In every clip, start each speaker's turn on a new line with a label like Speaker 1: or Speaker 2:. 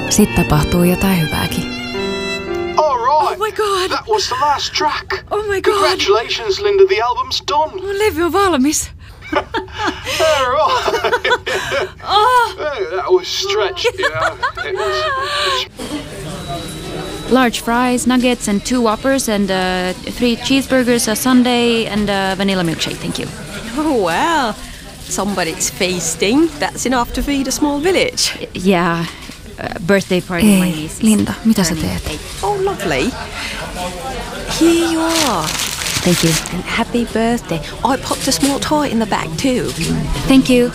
Speaker 1: Sitten tapahtuu jotain hyvääkin.
Speaker 2: All right.
Speaker 3: Oh my god.
Speaker 2: That was the last track.
Speaker 3: Oh my god.
Speaker 2: Congratulations, Linda. The album's done.
Speaker 3: Levy on valmis.
Speaker 2: All right. That was stretched, It was...
Speaker 1: Large fries, nuggets and 2 Whoppers and 3 cheeseburgers, a sundae and a vanilla milkshake, thank you.
Speaker 3: Oh well. Somebody's feasting. That's enough to feed a small village.
Speaker 1: Yeah, birthday party my niece.
Speaker 4: Linda, mitä sä teet?
Speaker 3: Oh, lovely. Here you are.
Speaker 1: Thank you.
Speaker 3: And happy birthday. I popped a small toy in the bag too.
Speaker 1: Thank you.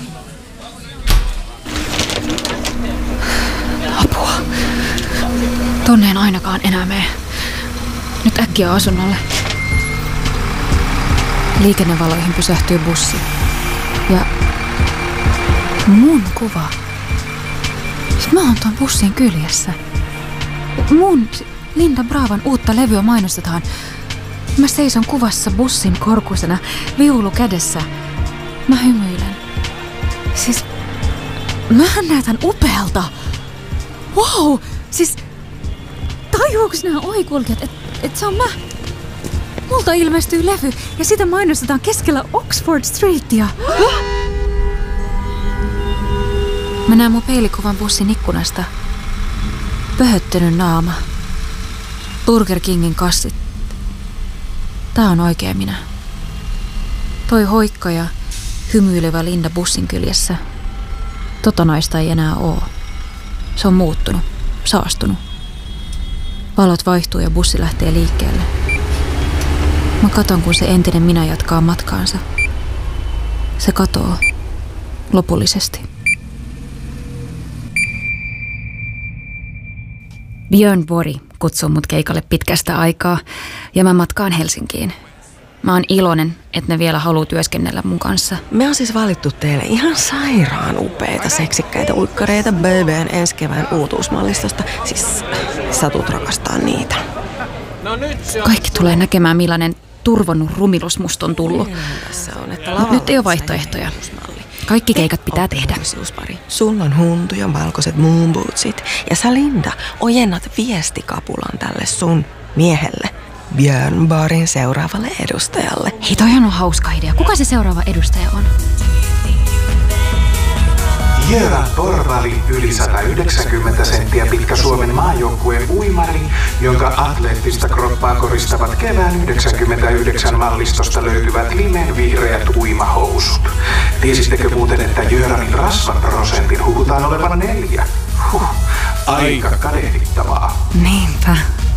Speaker 4: Apua. Tonne en ainakaan enää mene. Nyt äkkiä asunnolle. Liikennevaloihin pysähtyy bussi. Ja mun kuva. Mä oon ton bussin kyljessä. Mun Linda Bravan uutta levyä mainostetaan. Mä seison kuvassa bussin korkuisena, viulu kädessä. Mä hymyilen. Siis, mähän näytän upealta. Wow! Siis, tajuuks nää ohikulkijat, et se on mä? Multa ilmestyy levy ja sitä mainostetaan keskellä Oxford Streetia. Mä näen mun peilikuvan bussin ikkunasta. Pöhöttynyt naama. Burger Kingin kassit. Tää on oikea minä. Toi hoikka ja hymyilevä Linda bussin kyljessä. Tota naista ei enää oo. Se on muuttunut, saastunut. Valot vaihtuu ja bussi lähtee liikkeelle. Mä katon, kun se entinen minä jatkaa matkaansa. Se katoo. Lopullisesti.
Speaker 1: Björn Borg kutsuu mut keikalle pitkästä aikaa ja mä matkaan Helsinkiin. Mä oon iloinen, että ne vielä haluu työskennellä mun kanssa.
Speaker 3: Me on siis valittu teille ihan sairaan upeita, seksikkäitä uikkareita BBn ensi kevään uutuusmallistosta. Siis satut rakastaa niitä.
Speaker 1: Kaikki tulee näkemään, millainen turvonnut rumilus musta on tullut. Nyt ei ole vaihtoehtoja. Kaikki keikat pitää tehdä.
Speaker 3: Sulla on huntu ja valkoiset moonbootsit. Ja sä, Linda, ojennat viestikapulan tälle sun miehelle. Björn Borgin seuraavalle edustajalle.
Speaker 1: Hei, toi on hauska idea. Kuka se seuraava edustaja on?
Speaker 2: Göran Borgvall, yli 190 senttiä pitkä Suomen maajoukkueen uimari, jonka atleettista kroppaa koristavat kevään 99 mallistosta löytyvät limenvihreät uimahousut. Tiesittekö muuten, että Göranin rasvaprosentin hukutaan olevan 4? Aika kadehdittavaa.
Speaker 1: Niinpä.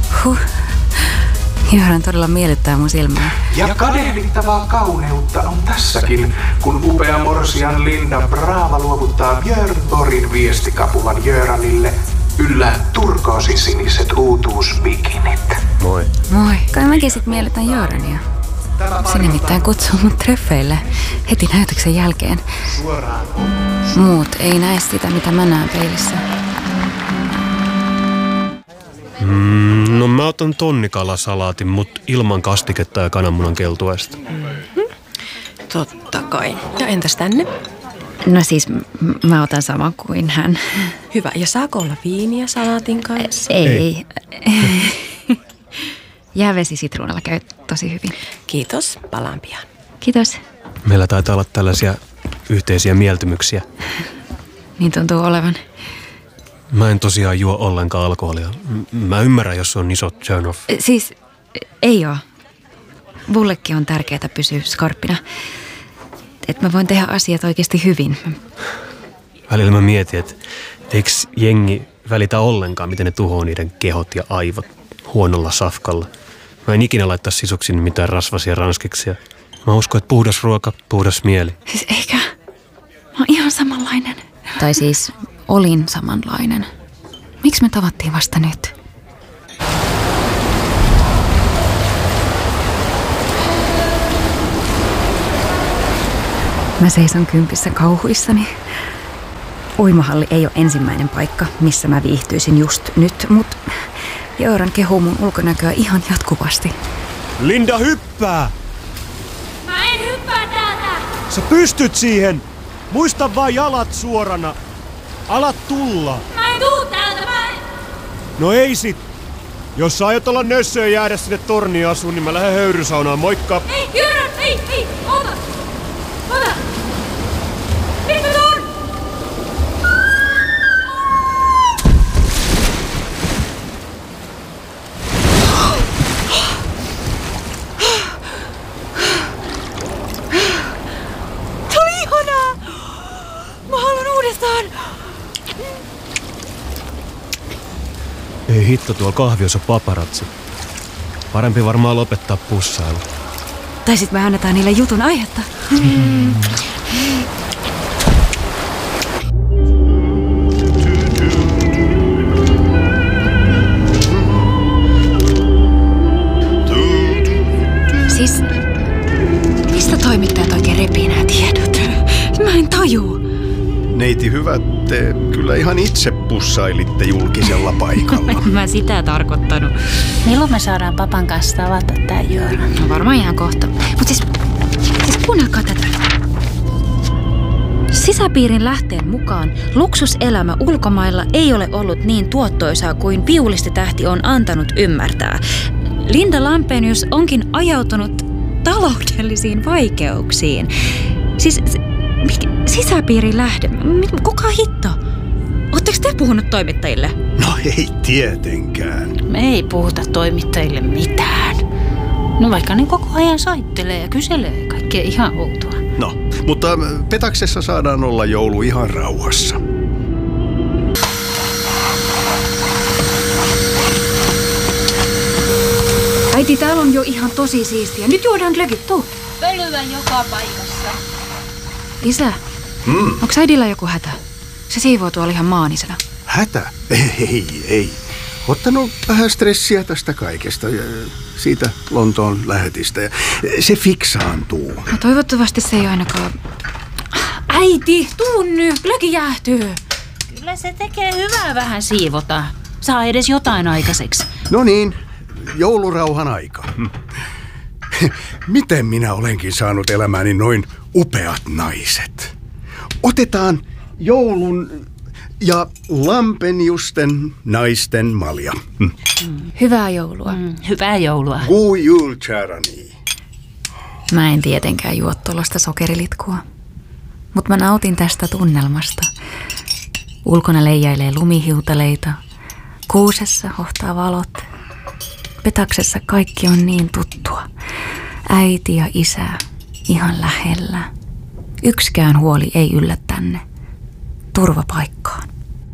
Speaker 1: Göran todella miellyttää mun silmää.
Speaker 2: Ja kadehdittavaa kauneutta on tässäkin, kun upea morsian Linda Brava luovuttaa Björn Borgin viestikapulan Göranille yllä turkoosisiniset uutuusbikinit.
Speaker 5: Moi.
Speaker 1: Moi. Kai mäkin sit miellytän Görania. Se nimittäin kutsuu mut treffeille heti näytöksen jälkeen. Muut ei näe sitä, mitä mä näen peilissä.
Speaker 5: No mä otan tonnikalassalaatin, mut ilman kastiketta ja kananmunan keltuaista.
Speaker 3: Totta kai. Ja entäs tänne?
Speaker 1: No siis mä otan saman kuin hän.
Speaker 3: Hyvä. Ja saako olla viiniä salaatin kanssa?
Speaker 1: Ei. Jäävesi sitruunalla käy tosi hyvin.
Speaker 3: Kiitos. Palaan pian.
Speaker 1: Kiitos.
Speaker 5: Meillä taitaa olla tällaisia yhteisiä mieltymyksiä.
Speaker 1: Niin tuntuu olevan.
Speaker 5: Mä en tosiaan juo ollenkaan alkoholia. Mä ymmärrän, jos se on iso turn off.
Speaker 1: Siis ei oo. Mullekin on tärkeää pysyä skarppina. Että mä voin tehdä asiat oikeasti hyvin.
Speaker 5: Välillä mä mietin, että eikö jengi välitä ollenkaan, miten ne tuhoaa niiden kehot ja aivot huonolla safkalla. Mä en ikinä laittaa sisuksiin mitään rasvasia ranskiksia. Mä uskon, että puhdas ruoka, puhdas mieli.
Speaker 4: Siis eikä. Mä oon ihan samanlainen.
Speaker 1: Tai siis olin samanlainen.
Speaker 4: Miksi me tavattiin vasta nyt?
Speaker 1: Mä seison kympissä kauhuissani. Uimahalli ei ole ensimmäinen paikka, missä mä viihtyisin just nyt, mutta Göran kehuu mun ulkonäköä ihan jatkuvasti.
Speaker 6: Linda, hyppää!
Speaker 7: Mä en hyppää täältä!
Speaker 6: Sä pystyt siihen! Muista vaan jalat suorana! Alat tulla!
Speaker 7: Mä en tuu täältä!
Speaker 6: No ei sit. Jos sä aiot olla nössöä jäädä sinne torniin asuun, niin mä lähden höyrysaunaan. Moikka!
Speaker 7: Hei, Jöran, hei, ota! Nyt mä tuun!
Speaker 4: Tää oli ihanaa! Mä haluan uudestaan!
Speaker 6: Ei hitto, tuolla kahviossa paparazzi. Parempi varmaan lopettaa pussailu.
Speaker 4: Tai sit me annetaan niille jutun aihetta. Siis, mistä toimittajat oikein repii nää tiedot? Mä en tajuu.
Speaker 8: Neiti hyvä, te kyllä ihan itse pussailitte julkisella paikalla.
Speaker 4: Mä sitä tarkoittanut.
Speaker 1: Milloin me saadaan papan kanssa tavata tää Jöran?
Speaker 4: No varmaan ihan kohta. Mut siis kuunnelkaa tätä. Sisäpiirin lähteen mukaan luksuselämä ulkomailla ei ole ollut niin tuottoisaa kuin viulistitähti on antanut ymmärtää. Linda Lampenius onkin ajautunut taloudellisiin vaikeuksiin. Siis sisäpiirin lähde? Kuka hitto? Ootteko te puhunut toimittajille?
Speaker 8: No ei tietenkään.
Speaker 1: Me ei puhuta toimittajille mitään. No vaikka ne koko ajan soittelee ja kyselee kaikkea ihan outoa.
Speaker 8: No, mutta Petaksessa saadaan olla joulu ihan rauhassa.
Speaker 4: Äiti, täällä on jo ihan tosi siistiä. Nyt juodaan glögit, tuu.
Speaker 1: Pölyä joka paikassa.
Speaker 4: Isä, onks äidillä joku hätä? Se siivoo tuolla ihan maanisena.
Speaker 8: Hätä? Ei. Ottanut vähän stressiä tästä kaikesta ja siitä Lontoon lähetistä. Se fiksaantuu.
Speaker 4: No toivottavasti se ei ainakaan... Äiti, tuu nyt, glögi jäähtyy.
Speaker 1: Kyllä se tekee hyvää vähän siivota. Saa edes jotain aikaiseksi.
Speaker 8: No niin, joulurauhan aika. Miten minä olenkin saanut elämääni noin upeat naiset? Otetaan joulun ja Lampeniusten naisten malja.
Speaker 4: Hyvää joulua.
Speaker 1: Hyvää joulua.
Speaker 8: God jul, kärani.
Speaker 4: Mä en tietenkään juo tuollaista sokerilitkua. Mutta mä nautin tästä tunnelmasta. Ulkona leijailee lumihiutaleita. Kuusessa hohtaa valot. Petaksessa kaikki on niin tuttua. Äiti ja isä ihan lähellä. Yksikään huoli ei yllä tänne. Turvapaikkaan.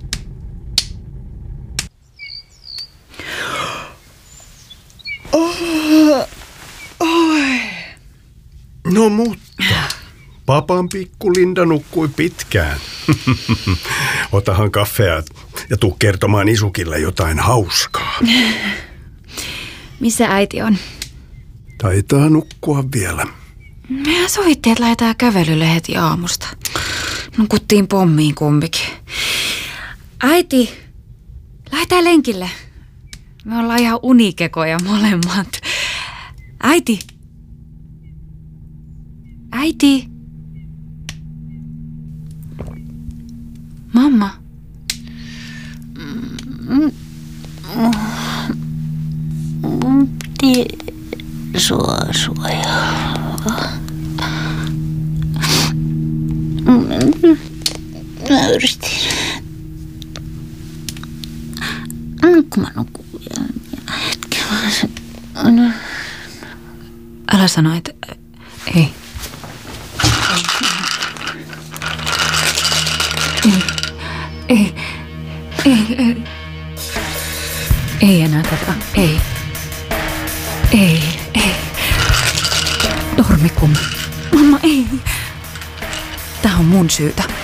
Speaker 8: No mutta, papan pikku Linda nukkui pitkään. Otahan kaffea ja tuu kertomaan Isukille jotain hauskaa.
Speaker 4: Missä äiti on?
Speaker 8: Taitaa nukkua vielä.
Speaker 4: Mehän sovittiin, että lähdetään kävelylle heti aamusta. Nukuttiin pommiin kumpikin. Äiti, lähdetään lenkille. Me ollaan ihan unikekoja molemmat. Äiti. Äiti. Mamma.
Speaker 1: Mä yritin. Kun mä nukun vielä hetken.
Speaker 4: Älä sano, että... Ei. Ei enää tätä. Ei. Dormikum. Mamma, ei. Tää on mun syytä.